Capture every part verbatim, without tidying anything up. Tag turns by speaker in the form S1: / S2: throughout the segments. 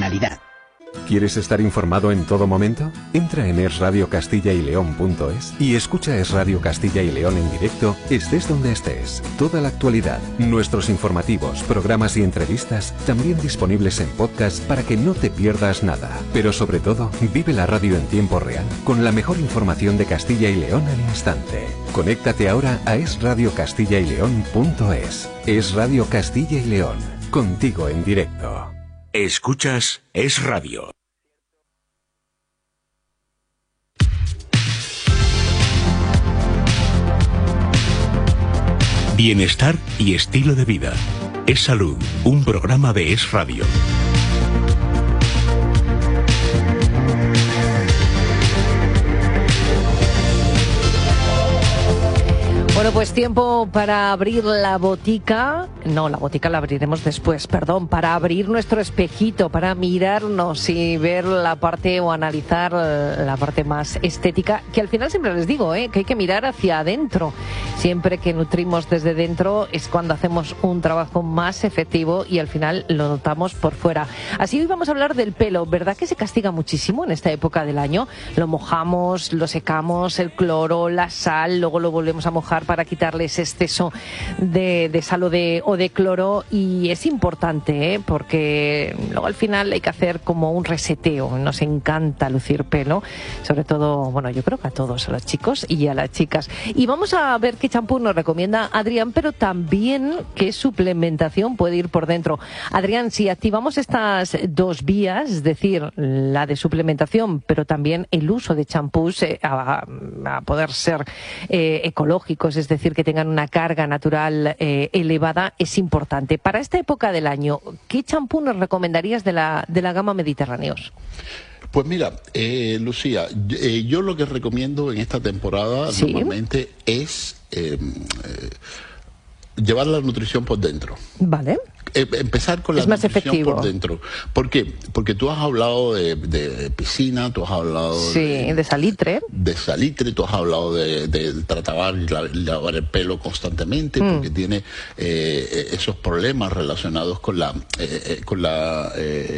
S1: profesionalidad.
S2: ¿Quieres estar informado en todo momento? Entra en es radio castilla y león punto es y escucha Es Radio Castilla y León en directo, estés donde estés. Toda la actualidad, nuestros informativos, programas y entrevistas, también disponibles en podcast para que no te pierdas nada. Pero sobre todo, vive la radio en tiempo real, con la mejor información de Castilla y León al instante. Conéctate ahora a es radio castilla y león punto es. Es Radio Castilla y León, contigo en directo.
S3: Escuchas Es Radio. Bienestar y estilo de vida. Es Salud, un programa de Es Radio.
S4: Bueno, pues tiempo para abrir la botica. No, la botica la abriremos después, perdón. Para abrir nuestro espejito, para mirarnos y ver la parte o analizar la parte más estética, que al final siempre les digo, ¿eh? que hay que mirar hacia adentro. Siempre que nutrimos desde dentro es cuando hacemos un trabajo más efectivo y al final lo notamos por fuera. Así hoy vamos a hablar del pelo. ¿Verdad que se castiga muchísimo en esta época del año? Lo mojamos, lo secamos, el cloro, la sal, luego lo volvemos a mojar para quitarle ese exceso de, de sal o de, o de cloro, y es importante, ¿eh? porque luego al final hay que hacer como un reseteo. Nos encanta lucir pelo, sobre todo, bueno, yo creo que a todos, a los chicos y a las chicas. Y vamos a ver qué champú nos recomienda Adrián, pero también qué suplementación puede ir por dentro. Adrián, si activamos estas dos vías, es decir, la de suplementación, pero también el uso de champús eh, a, a poder ser eh, ecológicos, es decir, que tengan una carga natural eh, elevada, es importante. Para esta época del año, ¿qué champú nos recomendarías de la, de la gama Mediterráneos?
S5: Pues mira, eh, Lucía, eh, yo lo que recomiendo en esta temporada ¿Sí? normalmente es eh, eh, llevar la nutrición por dentro.
S4: Vale.
S5: Empezar con la
S4: es más
S5: nutrición
S4: efectivo.
S5: por dentro. ¿Por qué? Porque tú has hablado de, de piscina, tú has hablado
S4: sí,
S5: de,
S4: de salitre.
S5: De salitre, tú has hablado de, de tratar y lavar el pelo constantemente, mm. porque tiene eh, esos problemas relacionados con la eh, con la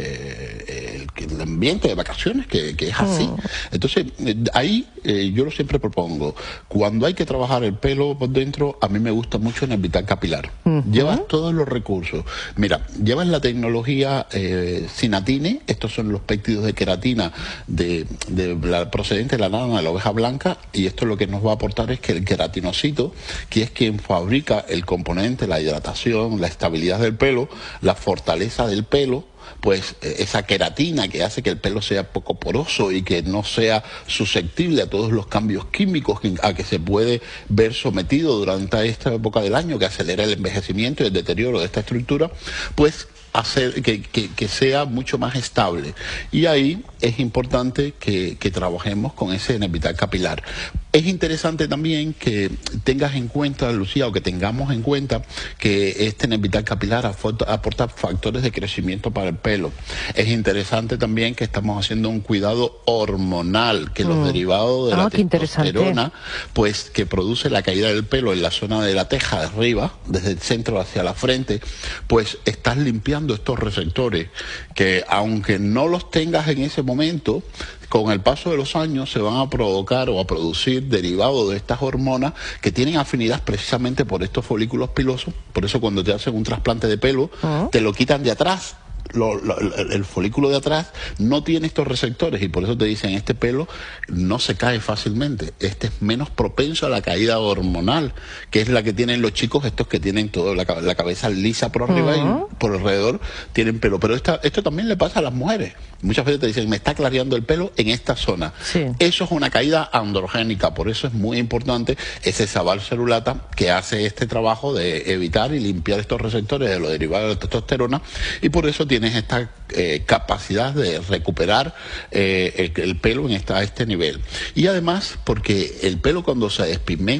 S5: eh, el, el ambiente de vacaciones, que, que es así. Mm. Entonces, ahí eh, yo lo siempre propongo, cuando hay que trabajar el pelo por dentro, a mí me gusta mucho en el Vital Capilar. Mm-hmm. Llevas todos los recursos. Mira, llevas la tecnología eh, Sinatine, estos son los péptidos de queratina de, de la procedente de la lana de la oveja blanca, y esto lo que nos va a aportar es que el queratinocito, que es quien fabrica el componente, la hidratación, la estabilidad del pelo, la fortaleza del pelo, pues esa queratina que hace que el pelo sea poco poroso y que no sea susceptible a todos los cambios químicos a que se puede ver sometido durante esta época del año, que acelera el envejecimiento y el deterioro de esta estructura, pues hacer que, que, que sea mucho más estable. Y ahí es importante que, que trabajemos con ese Vital Capilar. Es interesante también que tengas en cuenta, Lucía, o que tengamos en cuenta que este Vital Capilar aporta factores de crecimiento para el pelo. Es interesante también que estamos haciendo un cuidado hormonal, que mm. los derivados de oh, la testosterona, pues que produce la caída del pelo en la zona de la teja de arriba, desde el centro hacia la frente, pues estás limpiando estos receptores que, aunque no los tengas en ese momento, con el paso de los años se van a provocar o a producir derivados de estas hormonas que tienen afinidad precisamente por estos folículos pilosos. Por eso cuando te hacen un trasplante de pelo, uh-huh. te lo quitan de atrás. Lo, lo, el, el folículo de atrás no tiene estos receptores y por eso te dicen, este pelo no se cae fácilmente, este es menos propenso a la caída hormonal, que es la que tienen los chicos estos que tienen toda la, la cabeza lisa por arriba uh-huh. y por alrededor tienen pelo. Pero esta, esto también le pasa a las mujeres. Muchas veces te dicen, me está clareando el pelo en esta zona. Sí. Eso es una caída androgénica, por eso es muy importante ese Sabal Cerulata, que hace este trabajo de evitar y limpiar estos receptores de los derivados de la testosterona, y por eso tienes esta eh, capacidad de recuperar eh, el, el pelo en esta, a este nivel. Y además, porque el pelo cuando se despigmenta,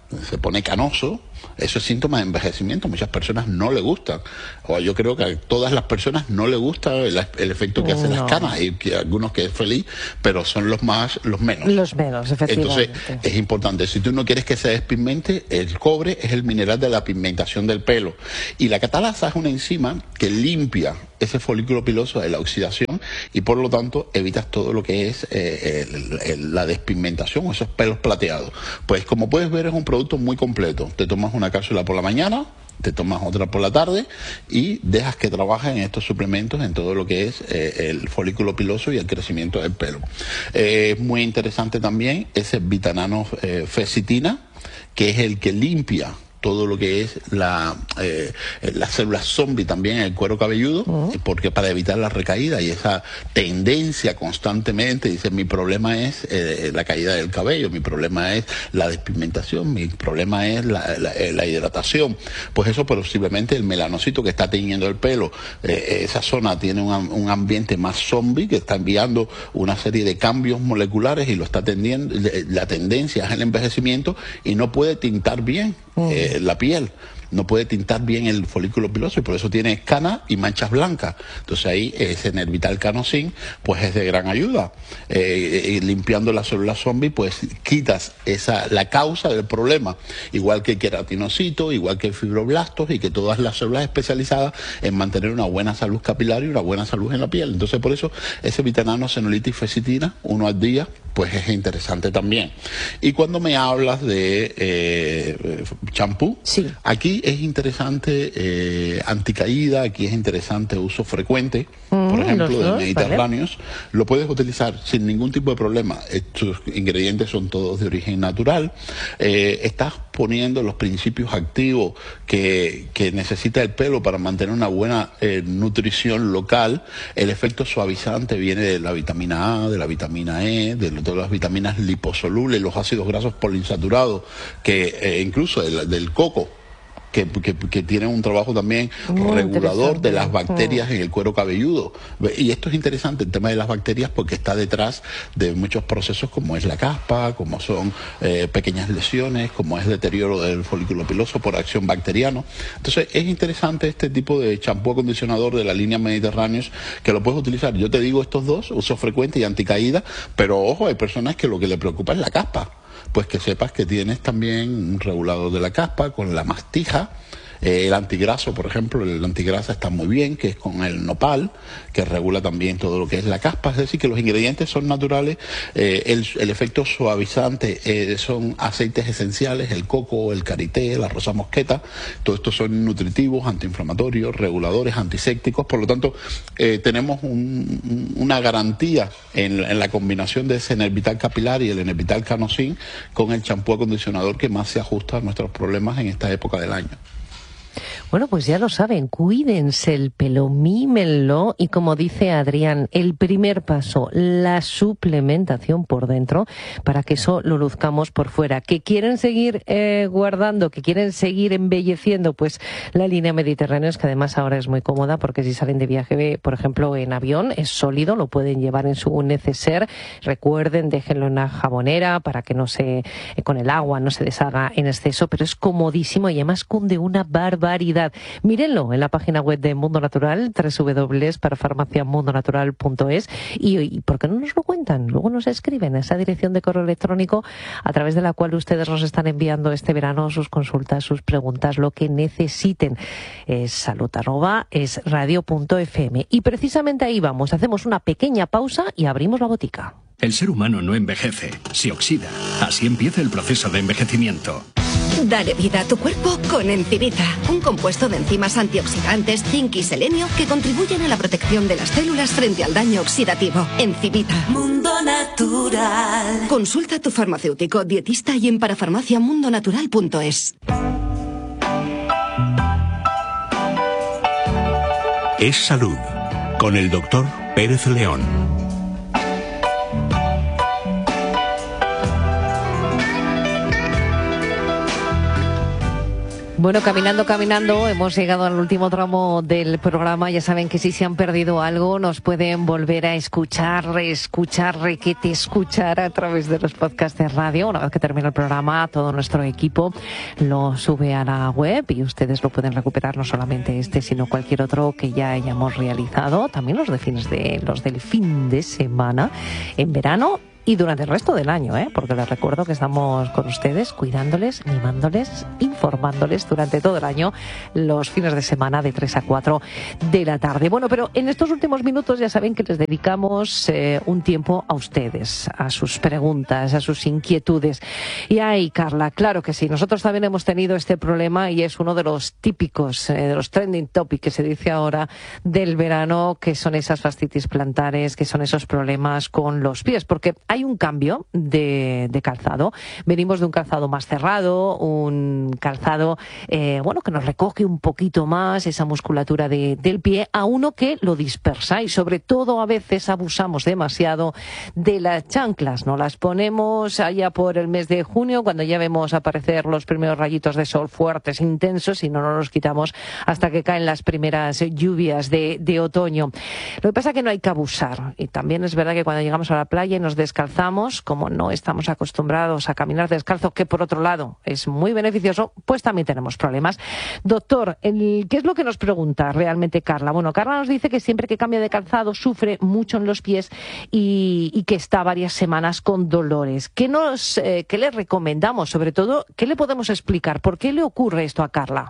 S5: se pone canoso, eso es síntoma de envejecimiento. Muchas personas no le gustan, o yo creo que a todas las personas no le gusta el, el efecto que hacen no. las canas. Hay que, algunos que es feliz, pero son los más, los menos.
S4: Los menos, efectivamente.
S5: Entonces es importante, si tú no quieres que se despigmente, el cobre es el mineral de la pigmentación del pelo, y la catalasa es una enzima que limpia ese folículo piloso de la oxidación y por lo tanto evitas todo lo que es eh, el, el, la despigmentación o esos pelos plateados. Pues como puedes ver, es un producto muy completo. Te tomas una cápsula por la mañana, te tomas otra por la tarde y dejas que trabaje en estos suplementos en todo lo que es eh, el folículo piloso y el crecimiento del pelo. Eh, es muy interesante también ese Vitanano eh, Fecitina, que es el que limpia todo lo que es la eh, las células zombie también en el cuero cabelludo, uh-huh. porque para evitar la recaída y esa tendencia constantemente, dice, mi problema es eh, la caída del cabello, mi problema es la despigmentación, mi problema es la, la, la hidratación, pues eso posiblemente el melanocito que está teñiendo el pelo, eh, esa zona tiene un, un ambiente más zombie que está enviando una serie de cambios moleculares y lo está tendiendo, la tendencia es el envejecimiento y no puede tintar bien uh-huh. eh, la piel, no puede tintar bien el folículo piloso y por eso tiene canas y manchas blancas. Entonces ahí ese Nervital Canosin pues es de gran ayuda. Eh, eh, limpiando las células zombie pues quitas esa la causa del problema, igual que el queratinocito, igual que el fibroblastos y que todas las células especializadas en mantener una buena salud capilar y una buena salud en la piel. Entonces por eso ese Vitanano Senolitis Fecitina, uno al día, pues es interesante también. Y cuando me hablas de champú, eh,
S4: sí.
S5: aquí es interesante eh, anticaída, aquí es interesante uso frecuente, mm, por ejemplo, de dos, mediterráneos. Vale. Lo puedes utilizar sin ningún tipo de problema. Estos ingredientes son todos de origen natural. Eh, estás poniendo los principios activos que, que necesita el pelo para mantener una buena eh, nutrición local. El efecto suavizante viene de la vitamina A, de la vitamina E, de todas las vitaminas liposolubles, los ácidos grasos poliinsaturados, que eh, incluso del, del coco, Que, que, que tienen un trabajo también muy regulador de las bacterias mm. en el cuero cabelludo. Y esto es interesante, el tema de las bacterias, porque está detrás de muchos procesos como es la caspa, como son eh, pequeñas lesiones, como es deterioro del folículo piloso por acción bacteriana. Entonces es interesante este tipo de champú acondicionador de la línea Mediterráneos, que lo puedes utilizar. Yo te digo estos dos, uso frecuente y anticaída, pero ojo, hay personas que lo que le preocupa es la caspa. Pues que sepas que tienes también un regulador de la caspa con la mastija, eh, el antigraso, por ejemplo, el antigrasa está muy bien, que es con el nopal, que regula también todo lo que es la caspa. Es decir, que los ingredientes son naturales, eh, el, el efecto suavizante eh, son aceites esenciales, el coco, el karité, la rosa mosqueta, todo esto son nutritivos, antiinflamatorios, reguladores, antisépticos. Por lo tanto, eh, tenemos un, una garantía en, en la combinación de ese Nervital capilar y el Nervital Canosin con el champú acondicionador que más se ajusta a nuestros problemas en esta época del año.
S4: Bueno, pues ya lo saben, cuídense el pelo, mímenlo y como dice Adrián, el primer paso, la suplementación por dentro para que eso lo luzcamos por fuera. ¿Que quieren seguir eh, guardando, que quieren seguir embelleciendo? Pues la línea Mediterráneos, que además ahora es muy cómoda porque si salen de viaje, por ejemplo, en avión, es sólido, lo pueden llevar en su neceser. Recuerden, déjenlo en una jabonera para que no se, eh, con el agua no se deshaga en exceso, pero es comodísimo y además cunde una barbaridad. Mírenlo en la página web de Mundo Natural, doble u doble u doble u punto parafarmacia mundo natural punto es, y, y ¿por qué no nos lo cuentan? Luego nos escriben a esa dirección de correo electrónico a través de la cual ustedes nos están enviando este verano sus consultas, sus preguntas, lo que necesiten. Es salud arroba es radio punto f m. Y precisamente ahí vamos, hacemos una pequeña pausa y abrimos la botica.
S3: El ser humano no envejece, se oxida. Así empieza el proceso de envejecimiento.
S1: Dale vida a tu cuerpo con Encivita, un compuesto de enzimas antioxidantes, zinc y selenio que contribuyen a la protección de las células frente al daño oxidativo. Encivita.
S6: Mundo Natural.
S1: Consulta a tu farmacéutico, dietista y en parafarmacia mundo natural punto es.
S3: Es salud, con el doctor Pérez León.
S4: Bueno, caminando, caminando, hemos llegado al último tramo del programa. Ya saben que si se han perdido algo, nos pueden volver a escuchar, reescuchar, requete escuchar a través de los podcasts de radio. Una vez que termine el programa, todo nuestro equipo lo sube a la web y ustedes lo pueden recuperar, no solamente este, sino cualquier otro que ya hayamos realizado. También los de fines de, los del fin de semana, en verano y durante el resto del año, ¿eh? Porque les recuerdo que estamos con ustedes, cuidándoles, mimándoles, informándoles durante todo el año, los fines de semana de tres a cuatro de la tarde. Bueno, pero en estos últimos minutos ya saben que les dedicamos eh, un tiempo a ustedes, a sus preguntas, a sus inquietudes. Y ay, Carla, claro que sí, nosotros también hemos tenido este problema y es uno de los típicos, eh, de los trending topics que se dice ahora del verano, que son esas fascitis plantares, que son esos problemas con los pies, porque hay Hay un cambio de, de calzado. Venimos de un calzado más cerrado, un calzado eh, bueno, que nos recoge un poquito más esa musculatura de, del pie, a uno que lo dispersa y sobre todo a veces abusamos demasiado de las chanclas. No las ponemos allá por el mes de junio, cuando ya vemos aparecer los primeros rayitos de sol fuertes, intensos, y no nos los quitamos hasta que caen las primeras lluvias de, de otoño. Lo que pasa es que no hay que abusar, y también es verdad que cuando llegamos a la playa y nos descalzamos, como no estamos acostumbrados a caminar descalzo, que por otro lado es muy beneficioso, pues también tenemos problemas. Doctor, el, ¿qué es lo que nos pregunta realmente Carla? Bueno, Carla nos dice que siempre que cambia de calzado sufre mucho en los pies y, y que está varias semanas con dolores. ¿Qué, nos, eh, ¿Qué le recomendamos? Sobre todo, ¿qué le podemos explicar? ¿Por qué le ocurre esto a Carla?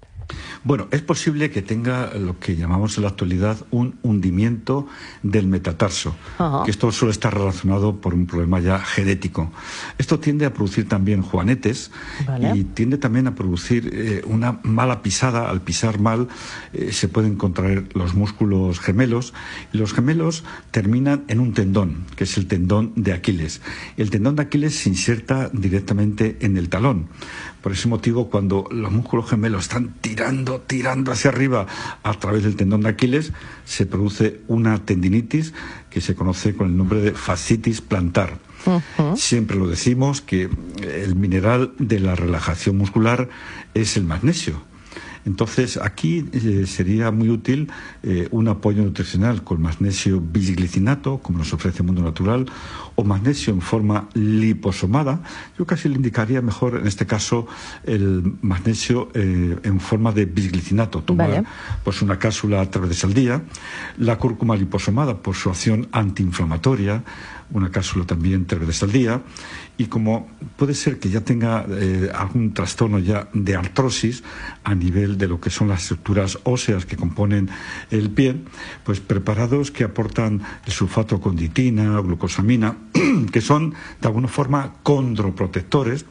S7: Bueno, es posible que tenga lo que llamamos en la actualidad un hundimiento del metatarso, uh-huh. que esto suele estar relacionado por un problema ya genético. Esto tiende a producir también juanetes, vale. y tiende también a producir eh, una mala pisada. Al pisar mal eh, se pueden contraer los músculos gemelos, y los gemelos terminan en un tendón, que es el tendón de Aquiles. El tendón de Aquiles se inserta directamente en el talón. Por ese motivo, cuando los músculos gemelos están tirando, tirando hacia arriba a través del tendón de Aquiles, se produce una tendinitis que se conoce con el nombre de fascitis plantar. Uh-huh. Siempre lo decimos que el mineral de la relajación muscular es el magnesio. Entonces, aquí eh, sería muy útil eh, un apoyo nutricional con magnesio bisglicinato, como nos ofrece Mundo Natural, o magnesio en forma liposomada. Yo casi le indicaría mejor, en este caso, el magnesio eh, en forma de bisglicinato. Tomar vale. pues una cápsula tres veces al día. La cúrcuma liposomada, por su acción antiinflamatoria, una cápsula también tres veces al día. Y como puede ser que ya tenga eh, algún trastorno ya de artrosis a nivel de lo que son las estructuras óseas que componen el pie, pues preparados que aportan el sulfato conditina, glucosamina, que son de alguna forma condroprotectores,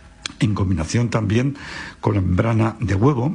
S7: en combinación también con la membrana de huevo.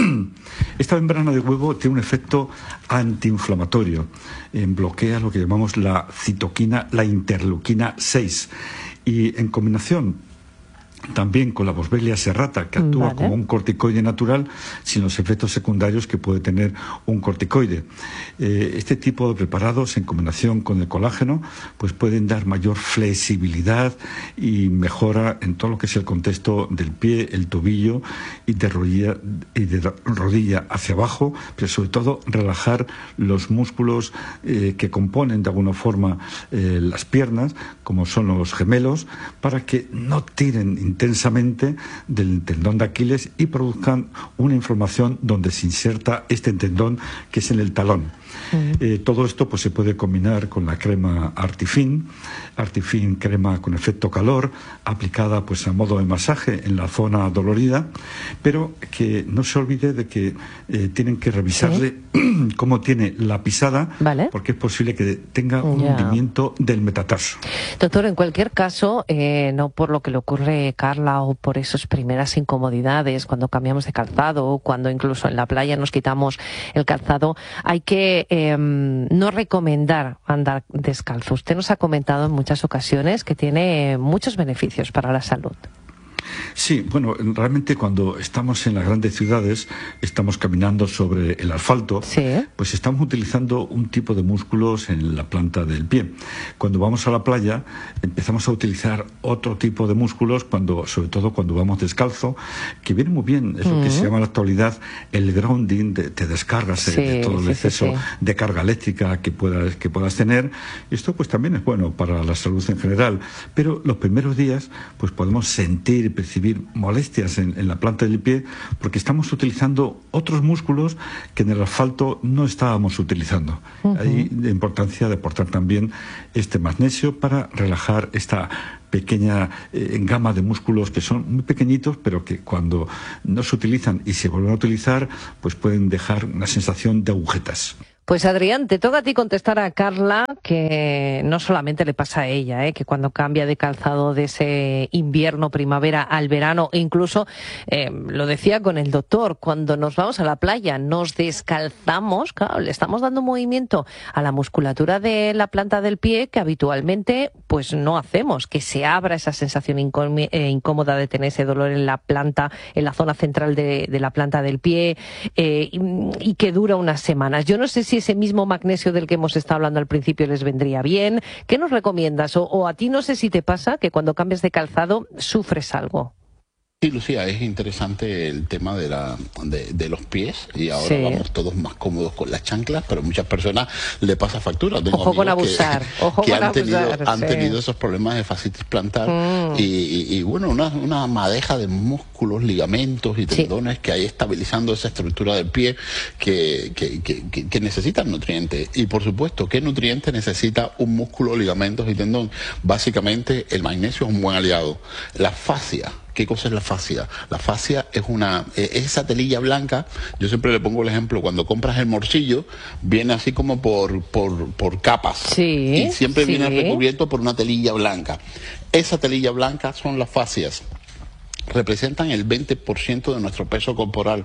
S7: Esta membrana de huevo tiene un efecto antiinflamatorio, eh, bloquea lo que llamamos la citoquina, la interleuquina seis, y en combinación también con la Boswellia serrata, que actúa vale. como un corticoide natural, sin los efectos secundarios que puede tener un corticoide. Eh, este tipo de preparados, en combinación con el colágeno, pues pueden dar mayor flexibilidad y mejora en todo lo que es el contexto del pie, el tobillo y de rodilla, y de rodilla hacia abajo, pero sobre todo relajar los músculos eh, que componen de alguna forma eh, las piernas, como son los gemelos, para que no tiren intensamente del tendón de Aquiles y produzcan una inflamación donde se inserta este tendón, que es en el talón. Uh-huh. Eh, todo esto pues se puede combinar con la crema Artifin, Artifin crema con efecto calor, aplicada pues a modo de masaje en la zona dolorida, pero que no se olvide de que eh, tienen que revisarle ¿Sí? cómo tiene la pisada, ¿Vale? porque es posible que tenga un yeah. hundimiento del metatarso.
S4: Doctor, en cualquier caso, eh, no por lo que le ocurre a Carla o por esas primeras incomodidades cuando cambiamos de calzado o cuando incluso en la playa nos quitamos el calzado, hay que eh, no recomendar andar descalzo. Usted nos ha comentado en muchas ocasiones que tiene muchos beneficios para la salud.
S7: Sí, bueno, realmente cuando estamos en las grandes ciudades, estamos caminando sobre el asfalto,
S4: sí.
S7: pues estamos utilizando un tipo de músculos en la planta del pie. Cuando vamos a la playa, empezamos a utilizar otro tipo de músculos, cuando, sobre todo cuando vamos descalzo, que viene muy bien, es lo que se llama en la actualidad el grounding, de, te descargas sí, de todo el sí, exceso sí, sí. de carga eléctrica que puedas, que puedas tener. Esto pues también es bueno para la salud en general, pero los primeros días pues podemos sentir y percibir molestias en, en la planta del pie porque estamos utilizando otros músculos que en el asfalto no estábamos utilizando. Uh-huh. Hay la importancia de aportar también este magnesio para relajar esta pequeña eh, gama de músculos que son muy pequeñitos, pero que cuando no se utilizan y se vuelven a utilizar, pues pueden dejar una sensación de agujetas.
S4: Pues Adrián, te toca a ti contestar a Carla que no solamente le pasa a ella, ¿eh? que cuando cambia de calzado de ese invierno, primavera al verano, e incluso, eh, lo decía con el doctor, cuando nos vamos a la playa, nos descalzamos, claro, le estamos dando movimiento a la musculatura de la planta del pie que habitualmente pues no hacemos, que se abra esa sensación incó- eh, incómoda de tener ese dolor en la planta, en la zona central de, de la planta del pie, eh, y, y que dura unas semanas. Yo no sé si ese mismo magnesio del que hemos estado hablando al principio les vendría bien. ¿Qué nos recomiendas? O, o a ti no sé si te pasa que cuando cambias de calzado sufres algo.
S5: Sí, Lucía, es interesante el tema de, la, de, de los pies y ahora sí. vamos todos más cómodos con las chanclas, pero a muchas personas le pasa factura. Tengo
S4: Ojo con abusar,
S5: que,
S4: ojo
S5: que
S4: con
S5: han, tenido,
S4: abusar,
S5: han
S4: sí.
S5: tenido esos problemas de fascitis plantar
S4: mm.
S5: y, y, y bueno, una, una madeja de músculos, ligamentos y tendones sí. que hay estabilizando esa estructura del pie que, que, que, que, que necesitan nutrientes. Y por supuesto, ¿qué nutrientes necesita un músculo, ligamentos y tendón? Básicamente el magnesio es un buen aliado. La fascia. ¿Qué cosa es la fascia? La fascia es una es esa telilla blanca. Yo siempre le pongo el ejemplo, cuando compras el morcillo, viene así como por, por, por capas.
S4: Sí,
S5: y siempre
S4: sí.
S5: viene recubierto por una telilla blanca. Esa telilla blanca son las fascias. Representan el veinte por ciento de nuestro peso corporal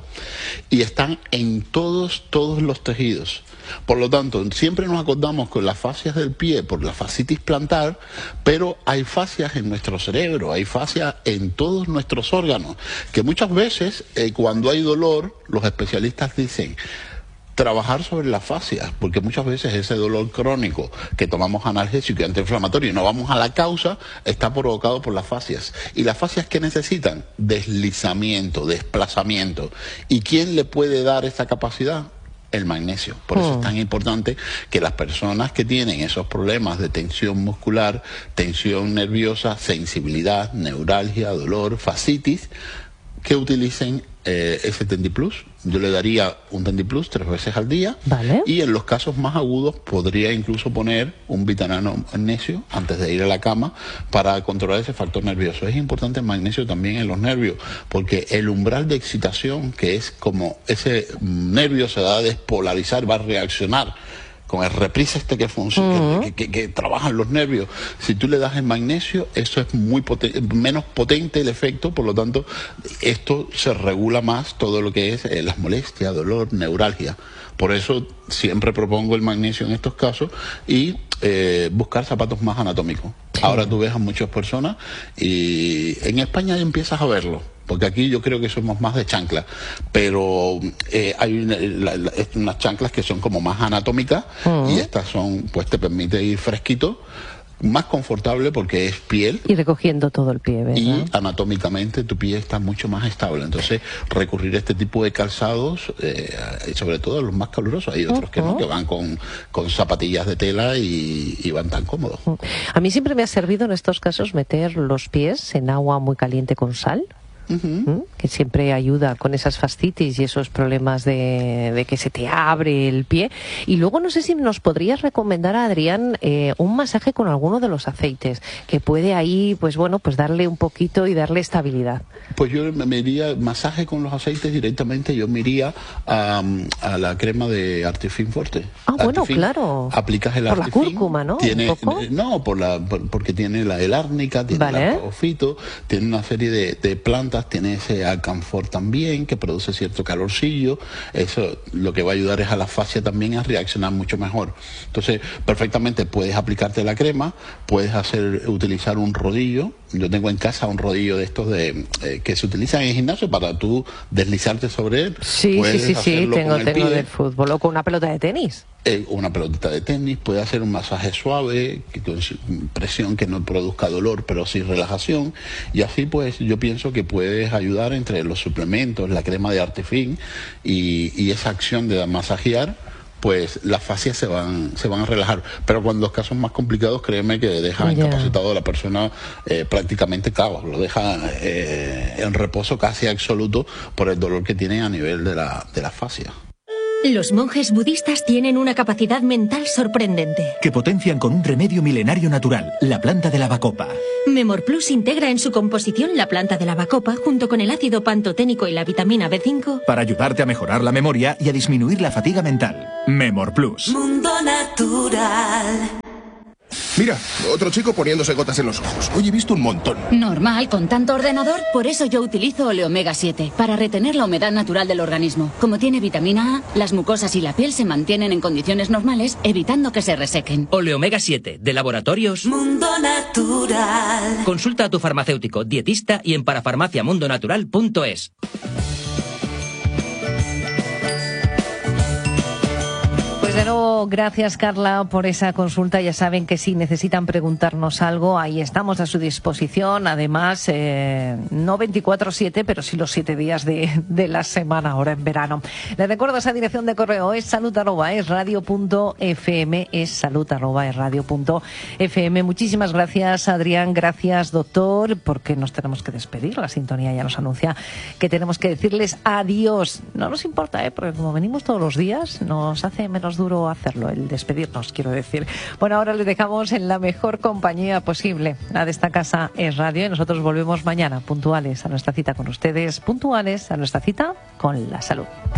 S5: y están en todos, todos los tejidos. Por lo tanto, siempre nos acordamos con las fascias del pie por la fascitis plantar, pero hay fascias en nuestro cerebro, hay fascias en todos nuestros órganos, que muchas veces eh, cuando hay dolor, los especialistas dicen trabajar sobre las fascias, porque muchas veces ese dolor crónico que tomamos analgésico y antiinflamatorio y no vamos a la causa, está provocado por las fascias. ¿Y las fascias qué necesitan? Deslizamiento, desplazamiento. ¿Y quién le puede dar esa capacidad? El magnesio. Por eso oh. es tan importante que las personas que tienen esos problemas de tensión muscular, tensión nerviosa, sensibilidad, neuralgia, dolor, fascitis, que utilicen eh, ese TendiPlus. Yo le daría un TendiPlus tres veces al día.
S4: Vale.
S5: Y en los casos más agudos podría incluso poner un vitamina magnesio antes de ir a la cama para controlar ese factor nervioso. Es importante el magnesio también en los nervios, porque el umbral de excitación, que es como ese nervio se va a despolarizar, va a reaccionar con el reprise este que funciona, uh-huh. que, que, que trabajan los nervios. Si tú le das el magnesio, eso es muy poten- menos potente el efecto, por lo tanto, esto se regula más todo lo que es eh, las molestias, dolor, neuralgia. Por eso siempre propongo el magnesio en estos casos y eh, buscar zapatos más anatómicos. Sí. Ahora tú ves a muchas personas y en España ya empiezas a verlo. Porque aquí yo creo que somos más de chanclas, pero eh, hay una, la, la, unas chanclas que son como más anatómicas uh-huh. y estas son, pues te permite ir fresquito, más confortable porque es piel.
S4: Y recogiendo todo el pie, ¿verdad?
S5: Y anatómicamente tu pie está mucho más estable. Entonces, recurrir a este tipo de calzados, eh, y sobre todo los más calurosos. Hay otros uh-huh. que no, que van con, con zapatillas de tela y, y van tan cómodos.
S4: Uh-huh. A mí siempre me ha servido en estos casos meter los pies en agua muy caliente con sal. Uh-huh. Que siempre ayuda con esas fascitis y esos problemas de, de que se te abre el pie. Y luego no sé si nos podrías recomendar a Adrián eh, un masaje con alguno de los aceites que puede ahí, pues bueno, pues darle un poquito y darle estabilidad.
S5: Pues yo me iría masaje con los aceites directamente. Yo me iría a, a la crema de Artifin Forte.
S4: Ah, bueno,
S5: Artifin,
S4: claro.
S5: Aplicas el
S4: por
S5: Artifin.
S4: La cúrcuma, ¿no?
S5: Tiene,
S4: ¿Un poco?
S5: No, por la, por, porque tiene la el árnica, tiene
S4: vale.
S5: el apofito, tiene una serie de, de plantas plantas, tiene ese alcanfor también, que produce cierto calorcillo. Eso lo que va a ayudar es a la fascia también a reaccionar mucho mejor. Entonces, perfectamente puedes aplicarte la crema, puedes hacer utilizar un rodillo. Yo tengo en casa un rodillo de estos de eh, que se utilizan en el gimnasio para tú deslizarte sobre él.
S4: Sí,
S5: puedes
S4: sí, sí, sí, tengo, tengo
S5: pie,
S4: del fútbol, o con una pelota de tenis.
S5: Eh, una pelotita de tenis, puede hacer un masaje suave, que con presión que no produzca dolor, pero sí relajación. Y así pues yo pienso que puedes ayudar entre los suplementos, la crema de Artifin y, y esa acción de masajear, pues las fascias se van se van a relajar. Pero cuando los casos más complicados, créeme que deja yeah. incapacitado a la persona eh, prácticamente caos, lo deja eh, en reposo casi absoluto por el dolor que tiene a nivel de la, de la fascia.
S8: Los monjes budistas tienen una capacidad mental sorprendente,
S9: que potencian con un remedio milenario natural, la planta de la bacopa.
S8: Memor Plus integra en su composición la planta de la bacopa junto con el ácido pantoténico y la vitamina B cinco
S9: para ayudarte a mejorar la memoria y a disminuir la fatiga mental. Memor Plus.
S6: Mundo Natural.
S10: Mira, otro chico poniéndose gotas en los ojos. Hoy he visto un montón.
S11: Normal, con tanto ordenador. Por eso yo utilizo Oleomega siete, para retener la humedad natural del organismo. Como tiene vitamina A, las mucosas y la piel se mantienen en condiciones normales, evitando que se resequen.
S12: Oleomega siete, de Laboratorios
S6: Mundo Natural.
S12: Consulta a tu farmacéutico, dietista y en parafarmacia mundo natural punto es.
S4: Pues de nuevo, gracias Carla por esa consulta. Ya saben que si necesitan preguntarnos algo, ahí estamos a su disposición. Además, eh, no veinticuatro siete, pero sí los siete días de, de la semana, ahora en verano. Les recuerdo esa dirección de correo, es salud arroba es radio punto fm, es salud arroba es radio punto fm. Muchísimas gracias, Adrián, gracias, doctor, porque nos tenemos que despedir. La sintonía ya nos anuncia que tenemos que decirles adiós. No nos importa, ¿eh? Porque como venimos todos los días, nos hace menos duro hacerlo, el despedirnos, quiero decir. Bueno, ahora les dejamos en la mejor compañía posible, la de esta casa es Radio, y nosotros volvemos mañana puntuales a nuestra cita con ustedes, puntuales a nuestra cita con la salud.